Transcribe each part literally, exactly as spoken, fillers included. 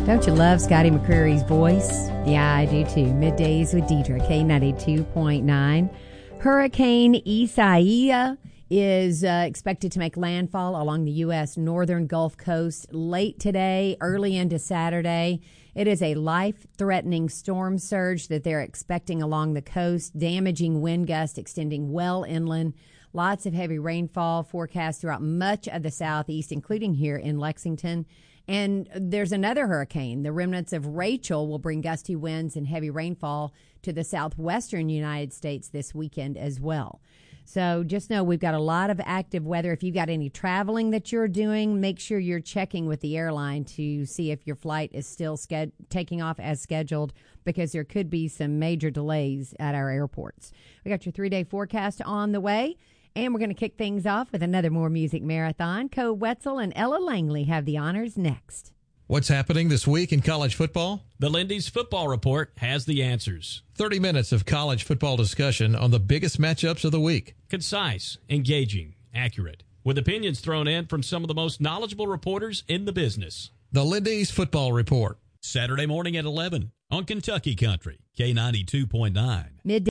Don't you love Scotty McCreery's voice? Yeah, I do too. Middays with Deidre, K ninety-two point nine. Hurricane Isaiah is uh, expected to make landfall along the U S northern Gulf Coast late today, early into Saturday. It is a life-threatening storm surge that they're expecting along the coast, damaging wind gusts extending well inland. Lots of heavy rainfall forecast throughout much of the southeast, including here in Lexington. And there's another hurricane. The remnants of Rachel will bring gusty winds and heavy rainfall to the southwestern United States this weekend as well. So just know we've got a lot of active weather. If you've got any traveling that you're doing, make sure you're checking with the airline to see if your flight is still sched- taking off as scheduled, because there could be some major delays at our airports. We got your three-day forecast on the way, and we're going to kick things off with another More Music Marathon. Co Wetzel and Ella Langley have the honors next. What's happening this week in college football? The Lindy's Football Report has the answers. thirty minutes of college football discussion on the biggest matchups of the week. Concise, engaging, accurate, with opinions thrown in from some of the most knowledgeable reporters in the business. The Lindy's Football Report. Saturday morning at eleven on Kentucky Country, K ninety-two point nine. Midday.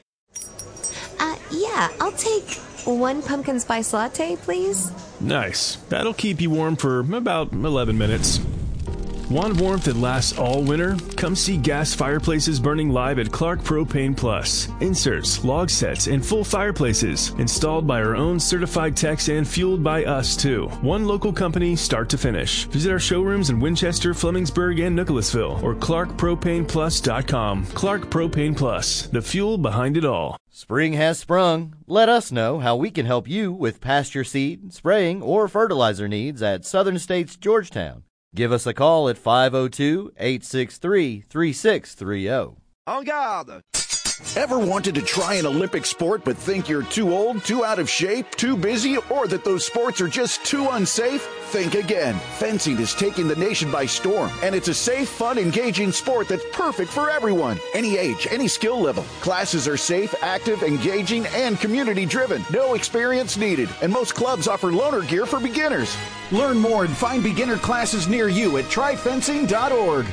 Uh, yeah, I'll take one pumpkin spice latte, please. Nice. That'll keep you warm for about eleven minutes. Want warmth that lasts all winter? Come see gas fireplaces burning live at Clark Propane Plus. Inserts, log sets, and full fireplaces. Installed by our own certified techs and fueled by us, too. One local company, start to finish. Visit our showrooms in Winchester, Flemingsburg, and Nicholasville, or clark propane plus dot com. Clark Propane Plus, the fuel behind it all. Spring has sprung. Let us know how we can help you with pasture seed, spraying, or fertilizer needs at Southern States Georgetown. Give us a call at five oh two, eight six three, three six three oh. En garde! Ever wanted to try an Olympic sport but think you're too old, too out of shape, too busy, or that those sports are just too unsafe? Think again. Fencing is taking the nation by storm, and it's a safe, fun, engaging sport that's perfect for everyone. Any age, any skill level. Classes are safe, active, engaging, and community-driven. No experience needed, and most clubs offer loaner gear for beginners. Learn more and find beginner classes near you at try fencing dot org.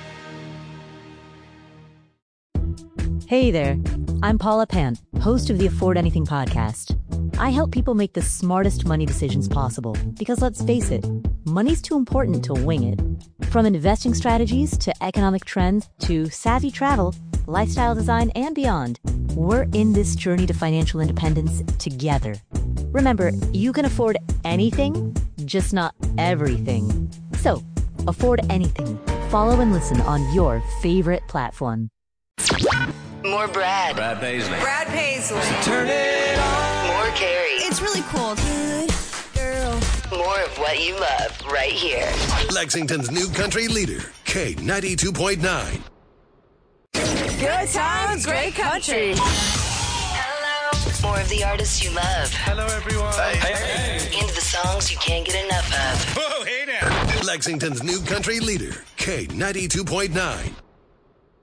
Hey there, I'm Paula Pant, host of the Afford Anything podcast. I help people make the smartest money decisions possible because, let's face it, money's too important to wing it. From investing strategies to economic trends to savvy travel, lifestyle design, and beyond, we're in this journey to financial independence together. Remember, you can afford anything, just not everything. So, afford anything. Follow and listen on your favorite platform. More Brad. Brad Paisley. Brad Paisley. So turn it on. More Carrie. It's really cool. Good girl. More of what you love right here. Lexington's new country leader, K ninety-two point nine. Good times, great country. Hello. More of the artists you love. Hello, everyone. Hey, hey, hey. Into the songs you can't get enough of. Whoa, hey now. Lexington's new country leader, K ninety-two point nine.